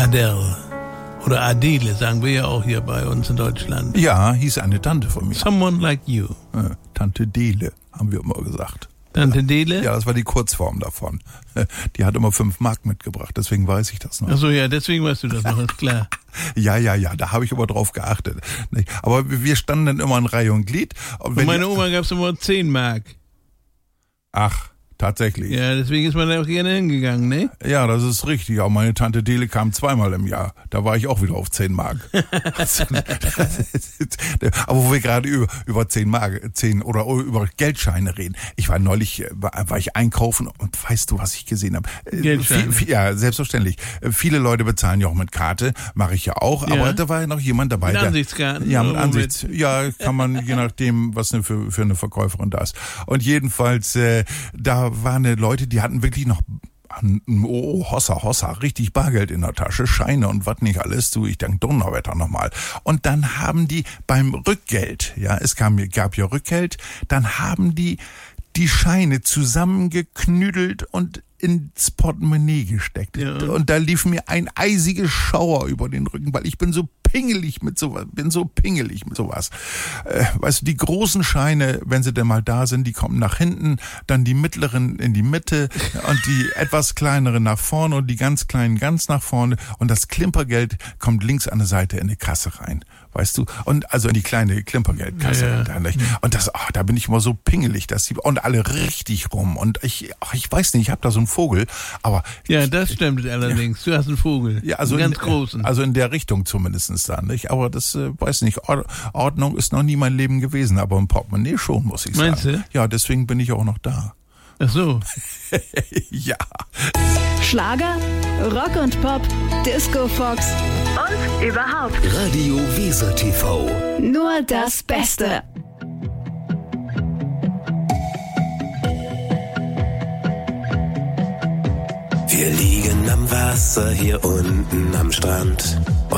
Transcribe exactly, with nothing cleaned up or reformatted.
Adele. Oder Adele, sagen wir ja auch hier bei uns in Deutschland. Ja, hieß eine Tante von mir. Someone like you. Äh, Tante Dele, haben wir immer gesagt. Tante Dele? Ja, das war die Kurzform davon. Die hat immer fünf Mark mitgebracht, deswegen weiß ich das noch. Ach so, ja, deswegen weißt du das noch, ist klar. Ja, ja, ja, da habe ich aber drauf geachtet. Aber wir standen dann immer in Reihe und Glied. Und Von meiner Oma gab es immer zehn Mark. Ach, tatsächlich. Ja, deswegen ist man da auch gerne hingegangen, ne? Ja, das ist richtig. Auch meine Tante Dele kam zweimal im Jahr. Da war ich auch wieder auf zehn Mark. Aber wo wir gerade über, über zehn Mark, zehn oder über Geldscheine reden. Ich war neulich, war, war ich einkaufen und weißt du, was ich gesehen habe? Geldscheine. Viel, viel, ja, selbstverständlich. Viele Leute bezahlen ja auch mit Karte. Mache ich ja auch. Ja. Aber da war ja noch jemand dabei. Mit der, Ansichtskarten? Ja, mit Ansichts. Ja, kann man, je nachdem, was eine für, für eine Verkäuferin da ist. Und jedenfalls, äh, da waren Leute, die hatten wirklich noch oh, Hossa, Hossa, richtig Bargeld in der Tasche, Scheine und was nicht alles, du, ich denke Donnerwetter nochmal. Und dann haben die beim Rückgeld, ja, es kam, gab ja Rückgeld, dann haben die die Scheine zusammengeknüdelt und ins Portemonnaie gesteckt. Ja. Und da lief mir ein eisiges Schauer über den Rücken, weil ich bin so pingelig mit sowas, bin so pingelig mit sowas. Äh, weißt du, die großen Scheine, wenn sie denn mal da sind, die kommen nach hinten, dann die mittleren in die Mitte und die etwas kleineren nach vorne und die ganz kleinen ganz nach vorne und das Klimpergeld kommt links an der Seite in die Kasse rein. Weißt du? Und also in die kleine Klimpergeldkasse. Ja, ja. Und das, ach, da bin ich immer so pingelig, dass die, und alle richtig rum. Und ich, ach, ich weiß nicht, ich habe da so einen Vogel, aber. Ja, das stimmt allerdings. Ja. Du hast einen Vogel. Ja, also einen ganz in, großen. Also in der Richtung zumindestens dann, nicht? Aber das, äh, weiß nicht, Ordnung ist noch nie mein Leben gewesen, aber im Portemonnaie schon, muss ich sagen. Meinst du? Ja, deswegen bin ich auch noch da. Ach so. Ja. Schlager, Rock und Pop, Disco Fox und überhaupt Radio Weser T V. Nur das Beste. Wir liegen am Wasser hier unten am Strand.